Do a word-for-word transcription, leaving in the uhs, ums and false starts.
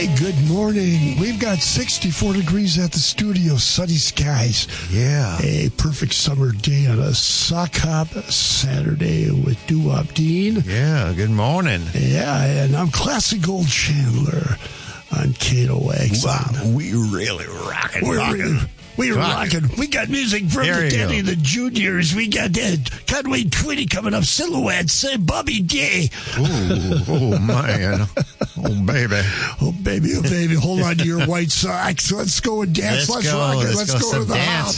Hey, good morning. We've got sixty-four degrees at the studio, sunny skies. Yeah. A perfect summer day on a sock hop Saturday with Doo-Wop Dean. Yeah, good morning. Yeah, and I'm Classic Gold Chandler on K O X. Wow, we really rocking, We're rocking. really- We're rocking. Rocking. We got music from There the you Danny go. and the Juniors. We got uh, Conway Twitty coming up. Silhouettes. Uh, Bobby Day. Ooh, oh, man. Oh, baby. Oh, baby, oh, baby. Hold on to your white socks. Let's go and dance. Let's Let's go. rock it. Let's Let's go go, some to the dance. house.